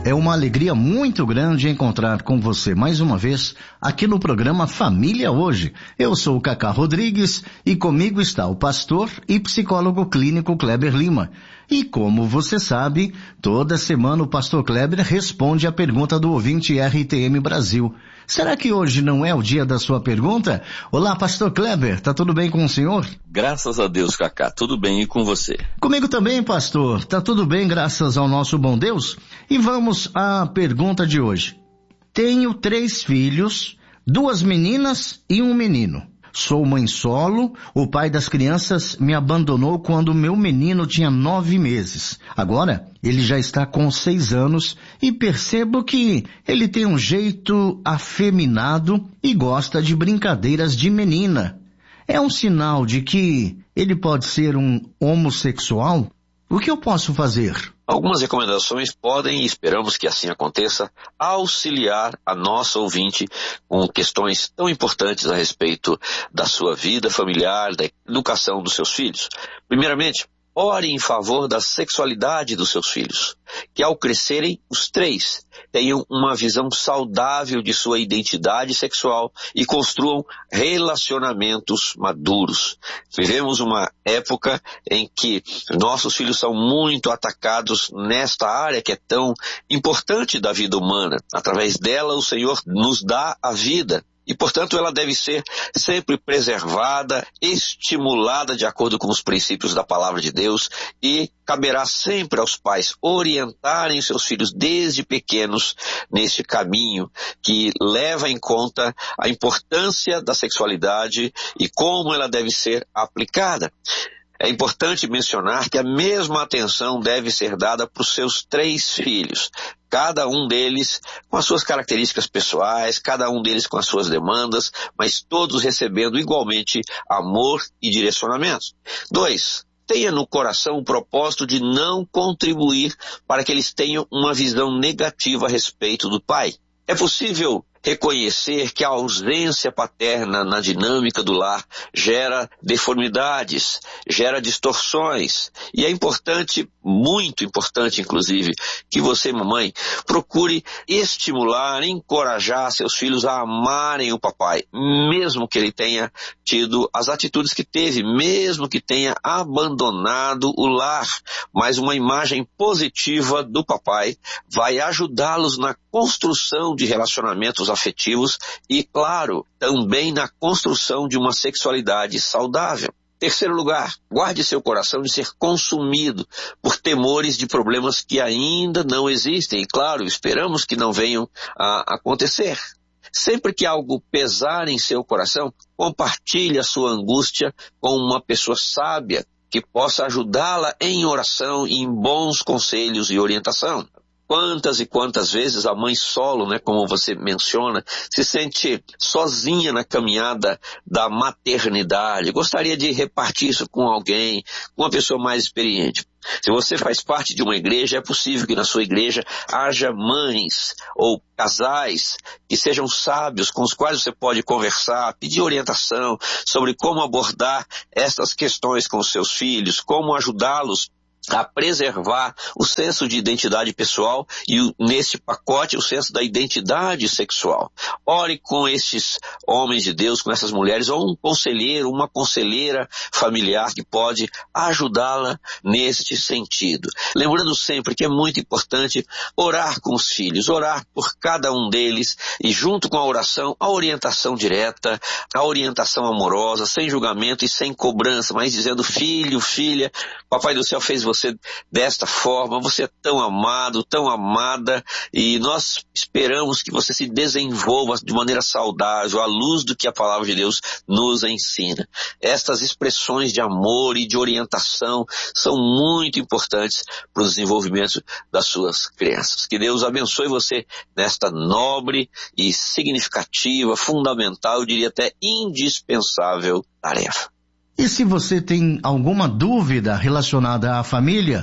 É uma alegria muito grande encontrar com você mais uma vez aqui no programa Família Hoje. Eu sou o Cacá Rodrigues e comigo está o pastor e psicólogo clínico Kleber Lima. E como você sabe, toda semana o pastor Kleber responde a pergunta do ouvinte RTM Brasil. Será que hoje não é o dia da sua pergunta? Olá, pastor Kleber, tá tudo bem com o senhor? Graças a Deus, Cacá, tudo bem e com você? Comigo também, pastor, tá tudo bem graças ao nosso bom Deus? E vamos à pergunta de hoje. Tenho 3 filhos, 2 meninas e um menino. Sou mãe solo, o pai das crianças me abandonou quando meu menino tinha 9 meses. Agora, ele já está com 6 anos e percebo que ele tem um jeito afeminado e gosta de brincadeiras de menina. É um sinal de que ele pode ser um homossexual? O que eu posso fazer? Algumas recomendações podem, e esperamos que assim aconteça, auxiliar a nossa ouvinte com questões tão importantes a respeito da sua vida familiar, da educação dos seus filhos. Primeiramente, ore em favor da sexualidade dos seus filhos, que ao crescerem, os 3 tenham uma visão saudável de sua identidade sexual e construam relacionamentos maduros. Vivemos uma época em que nossos filhos são muito atacados nesta área que é tão importante da vida humana. Através dela, o Senhor nos dá a vida. E, portanto, ela deve ser sempre preservada, estimulada de acordo com os princípios da palavra de Deus, e caberá sempre aos pais orientarem seus filhos desde pequenos neste caminho que leva em conta a importância da sexualidade e como ela deve ser aplicada. É importante mencionar que a mesma atenção deve ser dada para os seus 3 filhos, cada um deles com as suas características pessoais, cada um deles com as suas demandas, mas todos recebendo igualmente amor e direcionamento. 2. Tenha no coração o propósito de não contribuir para que eles tenham uma visão negativa a respeito do pai. É possível reconhecer que a ausência paterna na dinâmica do lar gera deformidades, gera distorções. E é importante, muito importante inclusive, que você, mamãe, procure estimular, encorajar seus filhos a amarem o papai, mesmo que ele tenha tido as atitudes que teve, mesmo que tenha abandonado o lar. Mas uma imagem positiva do papai vai ajudá-los na construção de relacionamentos afetivos e, claro, também na construção de uma sexualidade saudável. Terceiro lugar, guarde seu coração de ser consumido por temores de problemas que ainda não existem. E, claro, esperamos que não venham a acontecer. Sempre que algo pesar em seu coração, compartilhe a sua angústia com uma pessoa sábia que possa ajudá-la em oração e em bons conselhos e orientação. Quantas e quantas vezes a mãe solo, como você menciona, se sente sozinha na caminhada da maternidade. Gostaria de repartir isso com alguém, com uma pessoa mais experiente. Se você faz parte de uma igreja, é possível que na sua igreja haja mães ou casais que sejam sábios, com os quais você pode conversar, pedir orientação sobre como abordar essas questões com os seus filhos, como ajudá-los a preservar o senso de identidade pessoal e, nesse pacote, o senso da identidade sexual. Ore com esses homens de Deus, com essas mulheres, ou um conselheiro, uma conselheira familiar que pode ajudá-la neste sentido. Lembrando sempre que é muito importante orar com os filhos, orar por cada um deles e, junto com a oração, a orientação direta, a orientação amorosa, sem julgamento e sem cobrança, mas dizendo: filho, filha, Papai do Céu fez você desta forma, você é tão amado, tão amada, e nós esperamos que você se desenvolva de maneira saudável, à luz do que a palavra de Deus nos ensina. Estas expressões de amor e de orientação são muito importantes para o desenvolvimento das suas crianças. Que Deus abençoe você nesta nobre e significativa, fundamental, eu diria até indispensável tarefa. E se você tem alguma dúvida relacionada à família,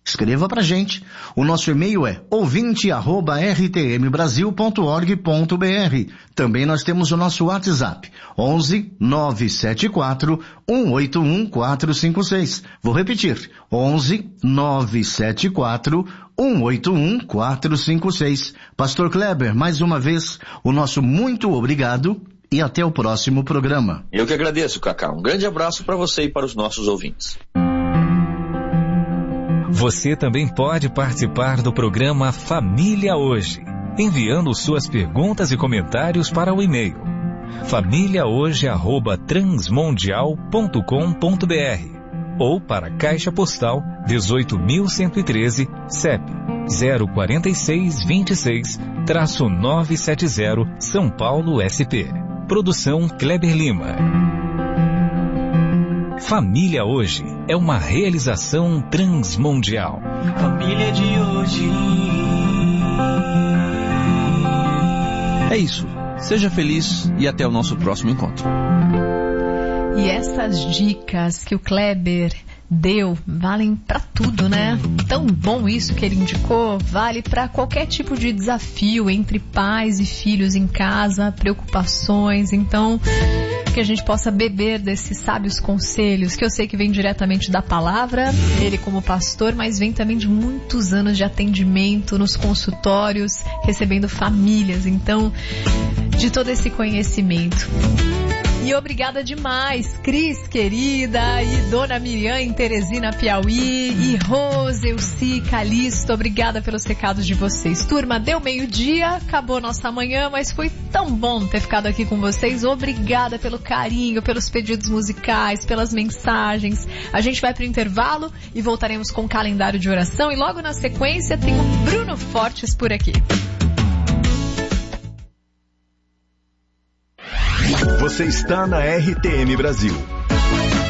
Escreva pra gente. O nosso e-mail é ouvinte@rtmbrasil.org.br. Também nós temos o nosso WhatsApp, 11 974 181 456. Vou repetir, 11 974 181 456. Pastor Kleber, mais uma vez, o nosso muito obrigado e até o próximo programa. Eu que agradeço, Cacá. Um grande abraço para você e para os nossos ouvintes. Você também pode participar do programa Família Hoje, enviando suas perguntas e comentários para o e-mail famíliahoje@transmundial.com.br ou para Caixa Postal 18.113, CEP 04626-970, São Paulo, SP. Produção Kleber Lima. Família Hoje é uma realização transmundial. Família de hoje. É isso. Seja feliz e até o nosso próximo encontro. E essas dicas que o Kleber deu valem para tudo, né? Tão bom isso que ele indicou, vale para qualquer tipo de desafio entre pais e filhos em casa, preocupações. Então, que a gente possa beber desses sábios conselhos, que eu sei que vem diretamente da palavra, ele como pastor, mas vem também de muitos anos de atendimento nos consultórios, recebendo famílias. Então, de todo esse conhecimento. E obrigada demais, Cris, querida, e Dona Miriam em Teresina, Piauí, e Rose, Elci, Calixto, obrigada pelos recados de vocês. Turma, deu meio-dia, acabou nossa manhã, mas foi tão bom ter ficado aqui com vocês. Obrigada pelo carinho, pelos pedidos musicais, pelas mensagens. A gente vai para o intervalo e voltaremos com o calendário de oração, e logo na sequência tem o Bruno Fortes por aqui. Você está na RTM Brasil.